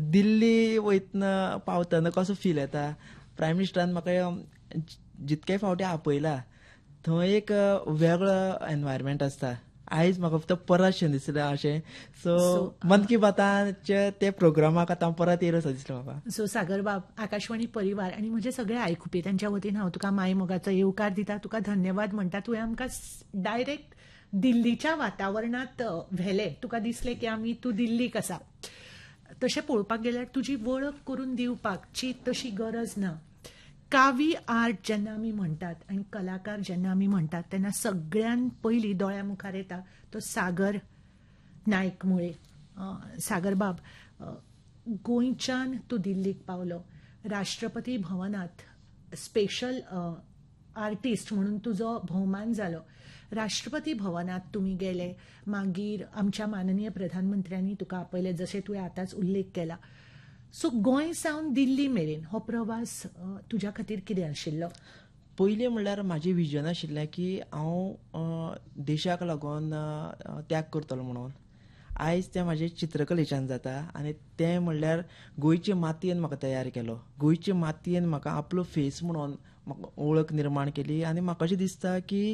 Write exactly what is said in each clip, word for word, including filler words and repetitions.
दिल्ली वयतना पावतना कसो फील येता. प्रायम मिनिस्टरान म्हाका जितके फावटी आपयला थंय एक वेगळो एनवायरमेंट आसता. आयज म्हाका फक्त परत शें दिसलें अशें. सो मन की बाताचे ते प्रोग्रामाक आतां परत येयलो असो दिसलो म्हाका. सो सागर बाब, आकाशवाणी परिवार आणि म्हजे सगळे आयकुपी त्यांच्या वतीन हांव तुका माय मोगाचो येवकार दिता, तुका धन्यवाद म्हणटा. तुवें आमकां डायरेक्ट दिल्लीच्या वातावरणात व्हेले. तुका दिसलें की आमी तूं दिल्लीक आसा. तशें पळोवपाक गेल्यार तुजी वळख करून दिवपाची तशी गरज ना. कावी आर्ट जेन्ना आमी म्हणटात आनी कलाकार जेन्ना आमी म्हणटात तेन्ना सगळ्यान पयलीं दोळ्या मुखार येता तो सागर नायक मुळे. सागर बाब, गोंयच्यान तूं दिल्लीक पावलो. राष्ट्रपती भवनात स्पेशल आर्टिस्ट म्हणून तुजो भोवमान जालो. राष्ट्रपती भवनात तुमी गेले, मागीर आमच्या माननीय प्रधानमंत्र्यांनी तुका आपयले, जशें तुवें आतांच उल्लेख केला. सो गोंय सावन दिल्ली मेरेन हो प्रवास तुज्या खातीर कितें आशिल्लो? पयलीं म्हणल्यार म्हाजें विजन आशिल्लें की हांव देशाक लागून त्याग करतलो म्हणून. आयज तें म्हाजें चित्रकलेच्यान जाता आनी तें म्हणल्यार गोंयचे मातयेन म्हाका तयार केलो. गोंयचे मातयेन म्हाका आपलो फेस म्हणून म्हाका वळख निर्माण केली. आनी म्हाका अशें दिसता की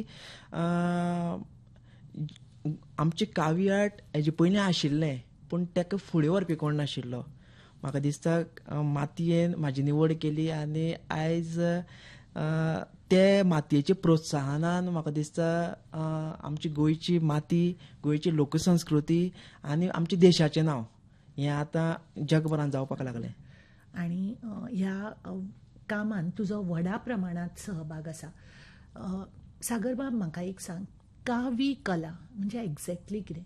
आमचें कावी आर्ट हेजे पयलीं आशिल्लें पूण तेका फुडें व्हरपी कोण नाशिल्लो. म्हाका दिसता मातयेन म्हाजी निवड केली आनी आयज ते मातयेच्या प्रोत्साहनान म्हाका दिसता आमची गोंयची माती, गोंयची लोकसंस्कृती आनी आमच्या देशाचें नांव हें आतां जगभरान जावपाक लागलें. आनी ह्या कामान तुजो व्हडा प्रमाणात सहभाग आसा. सागर बाब, म्हाका एक सांग, कावी कला म्हणजे एक्झॅक्टली कितें?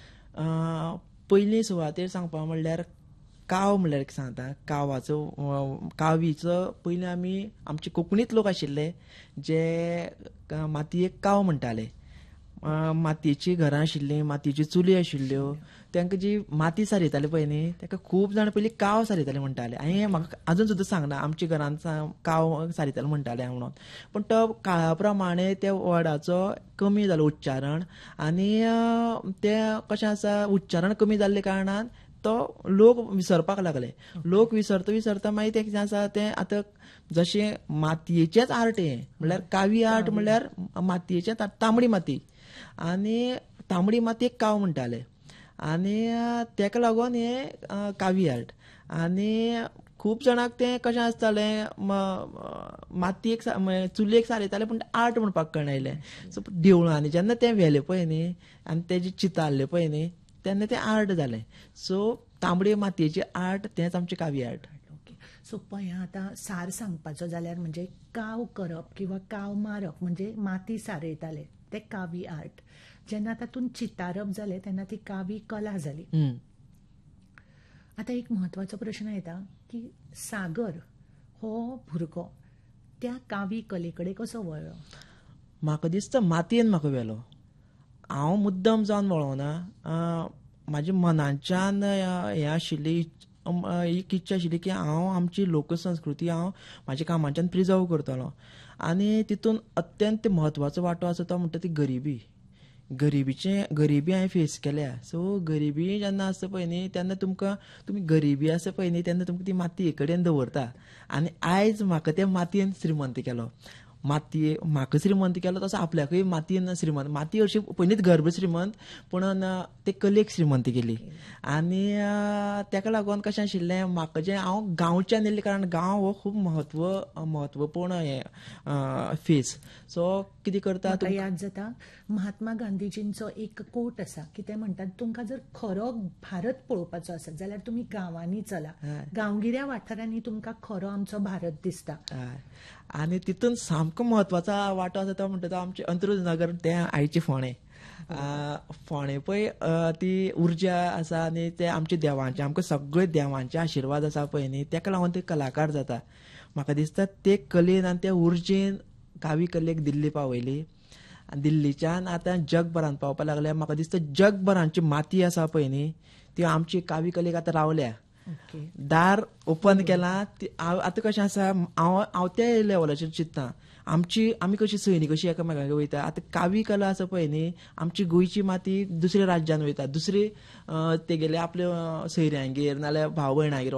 पयलीं सुवातेर सांगपा म्हणल्यार काव म्हणल्यार सांगता. कावाचो कावीचो पयलीं आमी आमचे कोंकणीत लोक आशिल्ले जे मातयेक काव म्हणटाले. मातयेचीं घरां आशिल्लीं, मातयेच्यो चुली आशिल्ल्यो, तांकां जी माती सारयताले पळय न्ही ताका खूब जाण पयलीं काव सारयताले म्हणटाले. आनी हें म्हाका आजून सुद्दां सांगना आमच्या घरांत काव सारयताले म्हणटाले म्हणून. पूण तो काळा प्रमाणे त्या वर्डाचो कमी जालो उच्चारण आनी तें कशें आसा उच्चारण कमी जाल्ले कारणान तो लोक विसरपाक लागले. लोक विसरता विसरता मागीर तें कितें आसा तें आतां जशें मातयेचेंच आर्ट हें म्हणल्यार कावी आर्ट म्हणल्यार मातयेचें तांबडी माती आनी तांबडी मातयेक काव म्हणटाले आनी तेका लागून हें कावी आर्ट. आनी खूब जाणांक तें कशें आसतालें मातयेक चुलयेक सारयताले पूण आर्ट म्हणपाक कळनायलें. सो देवळांनी जेन्ना तें व्हेलें पळय न्ही आनी तें जें चितारलें पळय न्ही तेन्ना तें आर्ट जालें. सो तांबडी मातयेचें आर्ट तेंच आमचें कावी आर्ट. ओके. सो पळय आतां सार सांगपाचो जाल्यार म्हणजे काव करप किंवा काव मारप म्हणजे माती सारयताले तें कावी आर्ट. जेन्ना तातूंत चितारप जालें तेन्ना ती कावी कला जाली. आतां एक म्हत्वाचो प्रश्न येता की सागर हो भुरगो त्या कावी कले कडेन कसो वळ्ळो? म्हाका दिसता मातयेन म्हाका व्हेलो. हांव मुद्दम जावन वळोना. म्हाज्या मनाच्यान हें आशिल्ली एक इच्छा आशिल्ली की हांव आमची लोकसंस्कृती हांव म्हाज्या कामाच्यान प्रिजर्व करतलो. आनी तितून अत्यंत म्हत्वाचो वांटो आसा तो म्हणटा ती गरिबी. गरिबीचें गरिबी हांवें फेस केल्या. सो गरिबी जेन्ना आसता पळय न्ही तेन्ना तुमकां तुमी गरिबी आसा पळय न्ही तेन्ना तुमकां ती मातये कडेन दवरता. आनी आयज म्हाका त्या मातयेन श्रीमंत केलो. मातये म्हाका श्रीमंत केलो तसो आपल्याकूय मातयेन श्रीमंत. माती हरशी पयलींच गर्भ श्रीमंत पूण ते कलेक श्रीमंत केली. आनी तेका लागून कशें आशिल्लें म्हाका जें हांव गांवच्यान येयल्ले कारण गांव हो खूब म्हत्व म्हत्वपूर्ण हें फेस. सो कितें करता याद जाता महात्मा गांधीजींचो एक कोट आसा की ते म्हणटात तुमकां जर खरो भारत पळोवपाचो आसा जाल्यार तुमी गांवांनी चला. गांवगिऱ्या वाठारांनी तुमकां खरो आमचो भारत दिसता. आनी तितून सामको म्हत्वाचो वांटो आसा तो म्हणटा तो आमचें अंत्रुज नगर तें आयचें फोंडें. फोंडें पळय ती उर्जा आसा आनी ते आमच्या देवांचे आमकां सगळे देवांचे आशिर्वाद आसा पळय न्ही तेका लागून ते कलाकार जाता. म्हाका दिसता ते कलेन आनी त्या उर्जेन कावी कलेक दिल्ली पावयली. दिल्लीच्यान आतां जगभरान पावपाक लागल्या. म्हाका दिसता जगभरांची माती आसा पळय न्ही ती आमची कावी कलेक आतां रावल्या. दार ओपन केलां. आतां कशें आसा हांव हांव त्या लेवलाचेर चिंतता. आमची आमी कशी सैनीक कशी एकामेकांक वयता. आतां कावी कला आसा पळय न्ही आमची गोंयची माती दुसऱ्या राज्यान वयता. दुसरे तेगेले आपल्या सयऱ्यांगेर नाल्यार भाव भयणांगेर